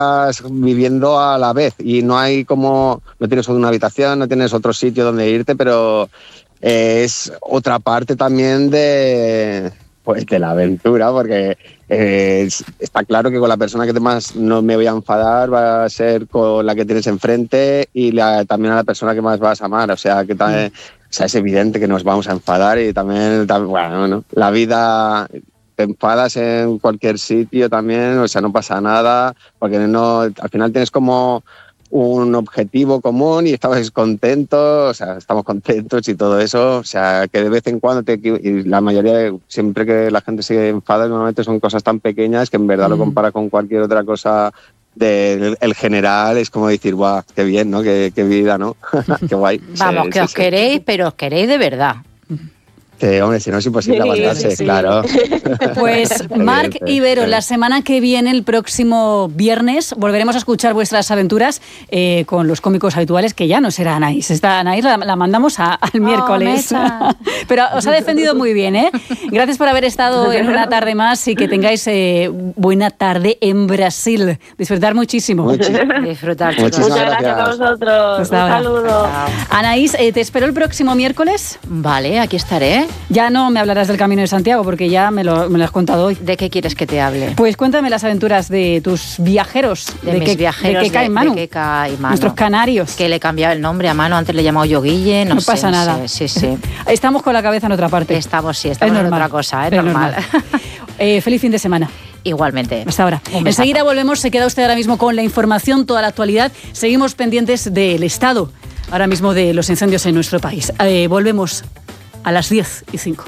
viviendo a la vez y no hay como, no tienes una habitación, no tienes otro sitio donde irte, pero es otra parte también de la aventura, porque está claro que con la persona que más no me voy a enfadar va a ser con la que tienes enfrente y también a la persona que más vas a amar, o sea que también, o sea, es evidente que nos vamos a enfadar y también bueno, ¿no? La vida, te enfadas en cualquier sitio también, o sea, no pasa nada, porque no, al final tienes como un objetivo común y estamos contentos, o sea, estamos contentos y todo eso, o sea, que de vez en cuando, y la mayoría, siempre que la gente se enfada, normalmente son cosas tan pequeñas que en verdad lo compara con cualquier otra cosa del general, es como decir, guau, qué bien, ¿no? Qué vida, ¿no? Qué guay. Vamos, que os queréis, pero os queréis de verdad. Hombre, si no es imposible aguantarse, claro. Pues Marc y Vero, la semana que viene, el próximo viernes, volveremos a escuchar vuestras aventuras con los cómicos habituales, que ya no será Anaís. Esta Anaís la mandamos al miércoles. Pero os ha defendido muy bien, ¿eh? Gracias por haber estado en una tarde más y que tengáis buena tarde en Brasil. Disfrutar muchísimo. Disfrutar, chicos. Muchas gracias a vosotros. Un saludo. Anaís, te espero el próximo miércoles. Vale, aquí estaré. Ya no me hablarás del Camino de Santiago porque ya me lo has contado hoy. ¿De qué quieres que te hable? Pues cuéntame las aventuras de tus viajeros. De mis viajeros, de Keka y Manu. De Keka y Manu. Nuestros canarios. Que le he cambiado el nombre a Manu, antes le he llamado Yoguille, no sé, pasa nada. Sí. Estamos con la cabeza en otra parte. Estamos en otra cosa, es normal. Feliz fin de semana. Igualmente. Hasta ahora. Enseguida volvemos, se queda usted ahora mismo con la información, toda la actualidad. Seguimos pendientes del estado, ahora mismo de los incendios en nuestro país. Volvemos a las 10:05.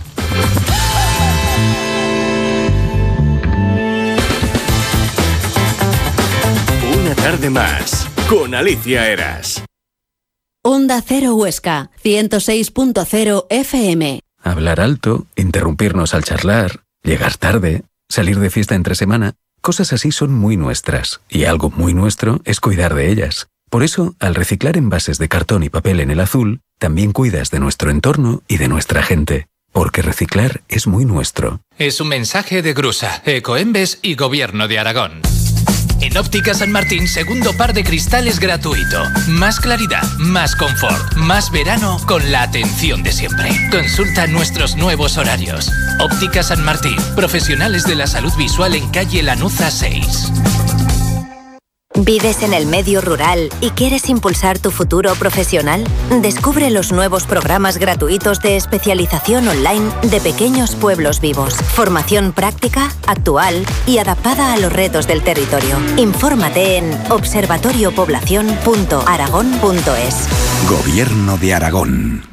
Una tarde más, con Alicia Eras. Onda Cero Huesca, 106.0 FM. Hablar alto, interrumpirnos al charlar, llegar tarde, salir de fiesta entre semana, cosas así son muy nuestras, y algo muy nuestro es cuidar de ellas. Por eso, al reciclar envases de cartón y papel en el azul, también cuidas de nuestro entorno y de nuestra gente. Porque reciclar es muy nuestro. Es un mensaje de Grusa, Ecoembes y Gobierno de Aragón. En Óptica San Martín, segundo par de cristales gratuito. Más claridad, más confort, más verano con la atención de siempre. Consulta nuestros nuevos horarios. Óptica San Martín, profesionales de la salud visual en calle Lanuza 6. ¿Vives en el medio rural y quieres impulsar tu futuro profesional? Descubre los nuevos programas gratuitos de especialización online de Pequeños Pueblos Vivos. Formación práctica, actual y adaptada a los retos del territorio. Infórmate en observatoriopoblacion.aragón.es. Gobierno de Aragón.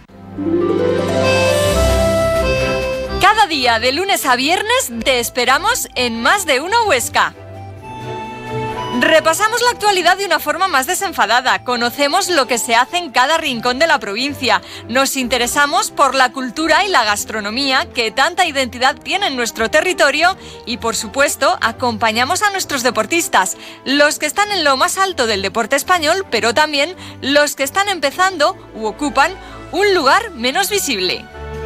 Cada día, de lunes a viernes, te esperamos en Más de Uno Huesca. Repasamos la actualidad de una forma más desenfadada, conocemos lo que se hace en cada rincón de la provincia, nos interesamos por la cultura y la gastronomía que tanta identidad tiene en nuestro territorio y, por supuesto, acompañamos a nuestros deportistas, los que están en lo más alto del deporte español, pero también los que están empezando u ocupan un lugar menos visible.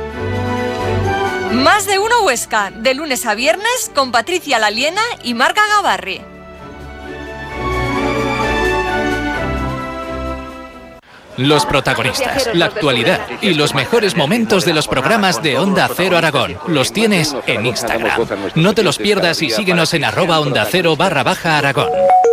Más de Uno Huesca, de lunes a viernes, con Patricia Laliena y Marca Gavarri. Los protagonistas, la actualidad y los mejores momentos de los programas de Onda Cero Aragón los tienes en Instagram. No te los pierdas y síguenos en @OndaCero_Aragón.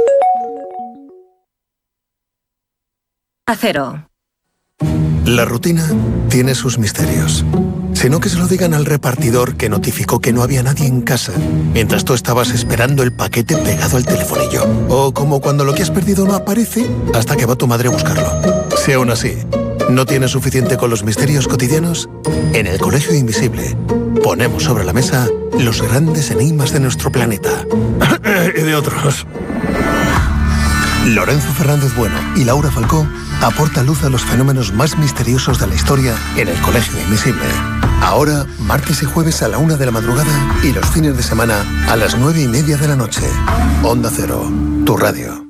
Acero. La rutina tiene sus misterios. Sino que se lo digan al repartidor que notificó que no había nadie en casa, mientras tú estabas esperando el paquete pegado al telefonillo. O como cuando lo que has perdido no aparece hasta que va tu madre a buscarlo. Si aún así no tienes suficiente con los misterios cotidianos, en el Colegio Invisible ponemos sobre la mesa los grandes enigmas de nuestro planeta. Y de otros. Lorenzo Fernández Bueno y Laura Falcó aportan luz a los fenómenos más misteriosos de la historia en el Colegio Invisible. Ahora, martes y jueves a la 1 de la madrugada y los fines de semana a las 9:30 de la noche. Onda Cero, tu radio.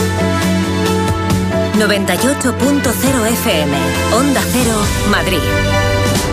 98.0 FM, Onda Cero, Madrid.